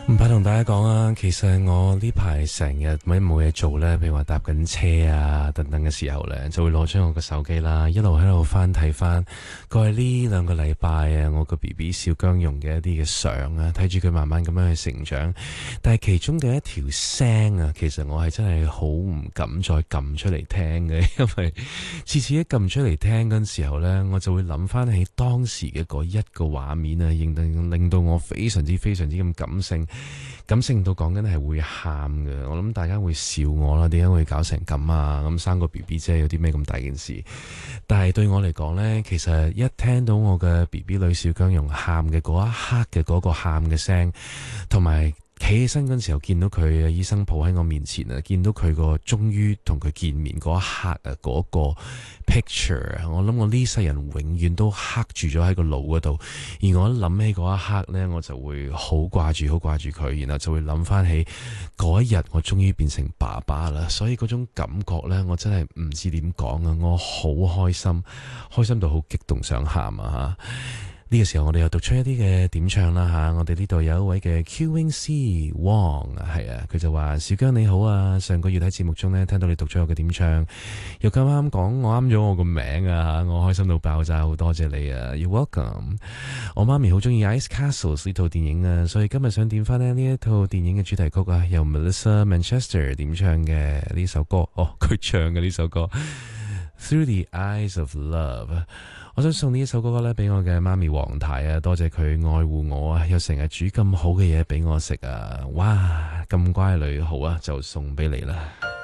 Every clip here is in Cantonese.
唔怕同大家講啊，其實我呢排成日冇嘢做呢，譬如話搭緊車啊等等嘅時候呢，就會攞出我個手機啦，一路喺度翻睇翻過去呢兩個禮拜啊，我個 BB 小姜蓉嘅一啲嘅相啊，睇住佢慢慢咁樣去成長。但係其中嘅一條聲啊，其實我係真係好唔敢再撳出嚟聽嘅，因為次次一撳出嚟聽嗰陣時候呢，我就會諗翻起當時嘅嗰一個畫面啊，令到我非常之咁感性到講緊係會喊嘅。我諗大家會笑我啦，點解會搞成咁啊？咁生個 BB 啫，有啲咩咁大件事？但係對我嚟講呢，其實一聽到我嘅 BB 女小姜蓉喊嘅嗰一刻嘅嗰個喊嘅聲，同埋企起身嗰陣時候見到佢醫生抱喺我面前啊，見到佢個終於同佢見面嗰一刻啊，嗰個 picture， 我諗我呢世人永遠都刻住咗喺個腦嗰度。而我一諗起嗰一刻呢，我就會好掛住佢，然後就會諗翻起嗰一日我終於變成爸爸啦。所以嗰種感覺呢，我真係唔知點講啊！我好開心到好激動想喊啊！呢個時候我哋又讀出一啲嘅點唱啦吓，我哋呢度有一位嘅 QWing Wong 係啊，佢就話小姜你好啊，上個月喺節目中呢，聽到你讀咗我嘅點唱，又咁啱講我啱咗我個名啊，我開心到爆炸，好多謝你啊 ，You welcome。我媽咪好中意 Ice Castles 呢套電影啊，所以今日想點翻呢一套電影嘅主題曲啊，由 Melissa Manchester 點唱嘅呢首歌，佢唱嘅呢首歌 Through the Eyes of Love。我想送呢一首歌咧俾我嘅媽咪黃太啊，多謝佢愛護我啊，又成日煮咁好嘅嘢俾我食啊，哇，咁乖女，好啊，就送俾你啦。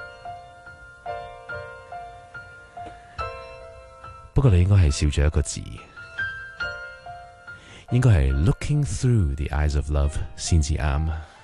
不過你應該係少咗一個字，應該係 Looking Through the Eyes of Love 先至啱。